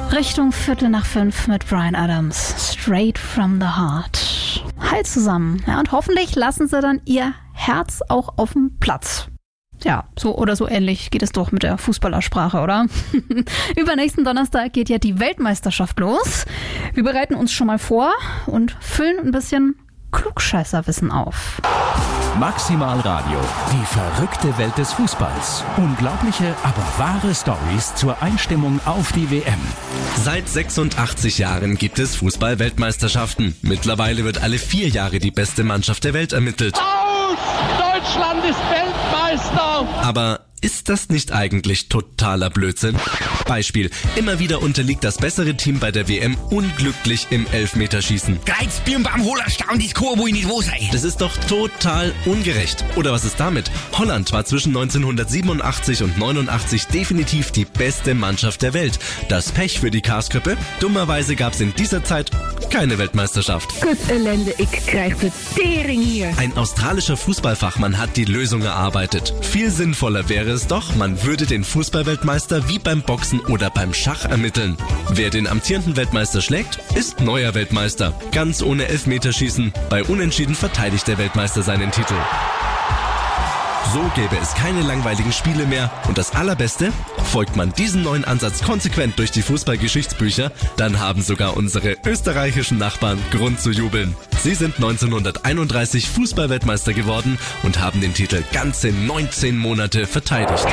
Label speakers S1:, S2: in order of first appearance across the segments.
S1: Richtung 4:45 mit Bryan Adams. Straight from the heart. Hi zusammen. Ja, und hoffentlich lassen sie dann ihr Herz auch auf dem Platz. Ja, so oder so ähnlich geht es doch mit der Fußballersprache, oder? Übernächsten Donnerstag geht ja die Weltmeisterschaft los. Wir bereiten uns schon mal vor und füllen ein bisschen Klugscheißerwissen auf.
S2: Maximal Radio, die verrückte Welt des Fußballs. Unglaubliche, aber wahre Storys zur Einstimmung auf die WM.
S3: Seit 86 Jahren gibt es Fußball-Weltmeisterschaften. Mittlerweile wird alle 4 Jahre die beste Mannschaft der Welt ermittelt.
S4: Aus! Deutschland ist Weltmeister!
S3: Aber ist das nicht eigentlich totaler Blödsinn? Beispiel: Immer wieder unterliegt das bessere Team bei der WM unglücklich im Elfmeterschießen.
S5: Greiz, Birnbaum, Hohlerstaun, die Kurve, wo ich nicht wo sei.
S3: Das ist doch total ungerecht. Oder was ist damit? Holland war zwischen 1987 und 89 definitiv die beste Mannschaft der Welt. Das Pech für die Karsköppe? Dummerweise gab es in dieser Zeit keine Weltmeisterschaft.
S6: Kut ellende, ich krijg de tering hier.
S3: Ein australischer Fußballfachmann hat die Lösung erarbeitet. Viel sinnvoller wäre es doch, man würde den Fußballweltmeister wie beim Boxen oder beim Schach ermitteln. Wer den amtierenden Weltmeister schlägt, ist neuer Weltmeister. Ganz ohne Elfmeterschießen. Bei Unentschieden verteidigt der Weltmeister seinen Titel. So gäbe es keine langweiligen Spiele mehr. Und das Allerbeste, folgt man diesem neuen Ansatz konsequent durch die Fußballgeschichtsbücher, dann haben sogar unsere österreichischen Nachbarn Grund zu jubeln. Sie sind 1931 Fußballweltmeister geworden und haben den Titel ganze 19 Monate verteidigt.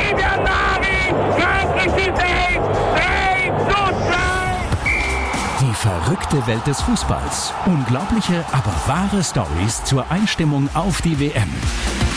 S2: Die verrückte Welt des Fußballs. Unglaubliche, aber wahre Storys zur Einstimmung auf die WM.